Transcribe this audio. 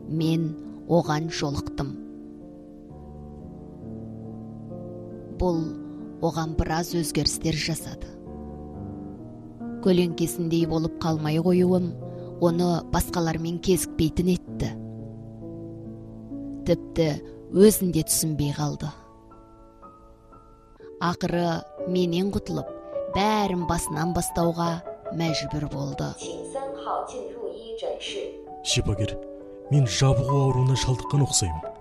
мен оған жолықтым. Бұл оған біраз өзгерістер жасады. Көлеңкесіндей болып қалмай қоюым оны басқалармен кезікпейтін етті. Тіпті өзінде түсінбей қалды. Ақыры менен құтылып, бәрін басынан бастауға мәжбүр болды. Шипагер, мен жабығу ауруына шалдыққан ұқсаймын.